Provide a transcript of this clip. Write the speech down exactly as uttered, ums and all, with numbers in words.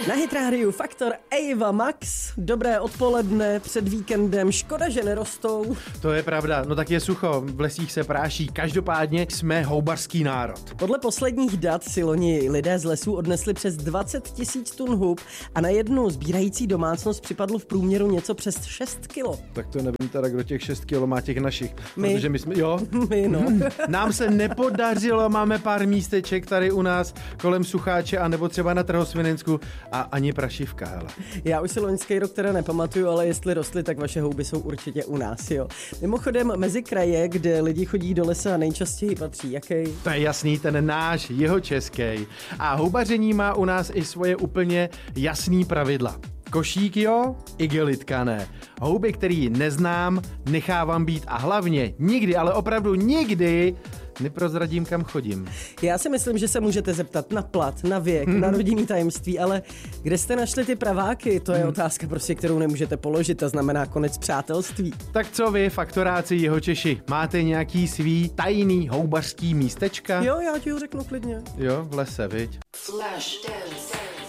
Na Hit Rádiu Faktor Ava Max. Dobré odpoledne před víkendem. Škoda, že nerostou. To je pravda, no tak je sucho, v lesích se práší. Každopádně jsme houbařský národ. Podle posledních dat si loni lidé z lesů odnesli přes dvacet tisíc tun hub a na jednu sbírající domácnost připadlo v průměru něco přes šest kilo. Tak to nevím teda, kdo těch šest kilo má těch našich. My. Protože my jsme, jo. My, no. Nám se nepodařilo, máme pár místeček tady u nás kolem Sucháče a nebo třeba na Trhosvinensku a ani prašivka, hele. Já už si loňský rok teda nepamatuju, ale jestli rostly, tak vaše houby jsou určitě u nás, jo. Mimochodem, mezi kraje, kde lidi chodí do lesa, nejčastěji patří jaký? To je jasný, ten náš, jeho český. A houbaření má u nás i svoje úplně jasný pravidla. Košík jo, igelitka ne. Houby, který neznám, nechávám být a hlavně nikdy, ale opravdu nikdy neprozradím, kam chodím. Já si myslím, že se můžete zeptat na plat, na věk, hmm. na rodinný tajemství, ale kde jste našli ty praváky, to je hmm. otázka prostě, kterou nemůžete položit, a znamená konec přátelství. Tak co vy, faktoráci Jihočeši, máte nějaký svý tajný houbařský místečka? Jo, já ti ho řeknu klidně. Jo, v lese, viď? Flash dance.